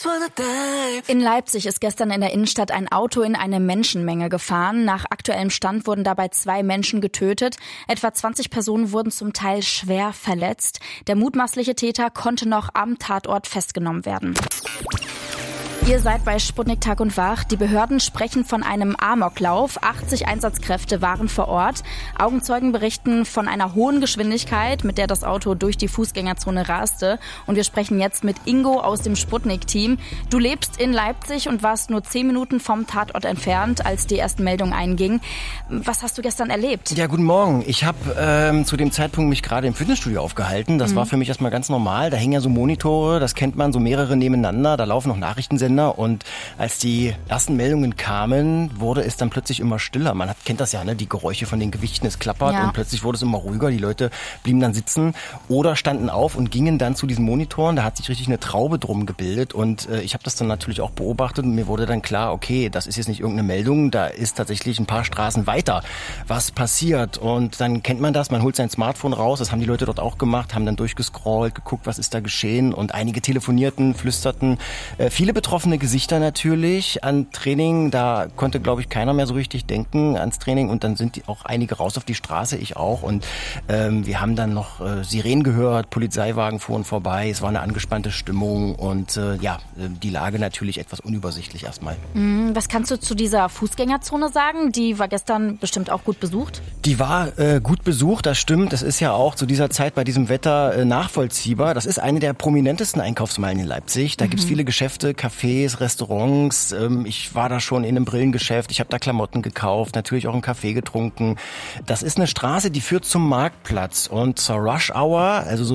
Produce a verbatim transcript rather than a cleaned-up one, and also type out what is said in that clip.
In Leipzig ist gestern in der Innenstadt ein Auto in eine Menschenmenge gefahren. Nach aktuellem Stand wurden dabei zwei Menschen getötet. Etwa zwanzig Personen wurden zum Teil schwer verletzt. Der mutmaßliche Täter konnte noch am Tatort festgenommen werden. Ihr seid bei Sputnik Tag und Wach. Die Behörden sprechen von einem Amoklauf. achtzig Einsatzkräfte waren vor Ort. Augenzeugen berichten von einer hohen Geschwindigkeit, mit der das Auto durch die Fußgängerzone raste. Und wir sprechen jetzt mit Ingo aus dem Sputnik-Team. Du lebst in Leipzig und warst nur zehn Minuten vom Tatort entfernt, als die ersten Meldungen eingingen. Was hast du gestern erlebt? Ja, guten Morgen. Ich habe ähm, zu dem Zeitpunkt mich gerade im Fitnessstudio aufgehalten. Das mhm. war für mich erstmal ganz normal. Da hängen ja so Monitore, das kennt man, so mehrere nebeneinander. Da laufen noch Nachrichtensender. Und als die ersten Meldungen kamen, wurde es dann plötzlich immer stiller. Man hat, kennt das ja, ne? Die Geräusche von den Gewichten, es klappert ja. Und plötzlich wurde es immer ruhiger. Die Leute blieben dann sitzen oder standen auf und gingen dann zu diesen Monitoren. Da hat sich richtig eine Traube drum gebildet und äh, ich habe das dann natürlich auch beobachtet und mir wurde dann klar, okay, das ist jetzt nicht irgendeine Meldung, da ist tatsächlich ein paar Straßen weiter was passiert. Und dann kennt man das, man holt sein Smartphone raus, das haben die Leute dort auch gemacht, haben dann durchgescrollt, geguckt, was ist da geschehen und einige telefonierten, flüsterten. Äh, viele Betroffene Gesichter natürlich an Training, da konnte, glaube ich, keiner mehr so richtig denken ans Training und dann sind die auch einige raus auf die Straße, ich auch und ähm, wir haben dann noch äh, Sirenen gehört, Polizeiwagen fuhren vorbei, es war eine angespannte Stimmung und äh, ja, die Lage natürlich etwas unübersichtlich erstmal. Was kannst du zu dieser Fußgängerzone sagen? Die war gestern bestimmt auch gut besucht? Die war äh, gut besucht, das stimmt, das ist ja auch zu dieser Zeit bei diesem Wetter äh, nachvollziehbar. Das ist eine der prominentesten Einkaufsmeilen in Leipzig, da mhm. gibt's viele Geschäfte, Cafés, Restaurants. Ich war da schon in einem Brillengeschäft. Ich habe da Klamotten gekauft, natürlich auch einen Kaffee getrunken. Das ist eine Straße, die führt zum Marktplatz und zur Rush Hour, also so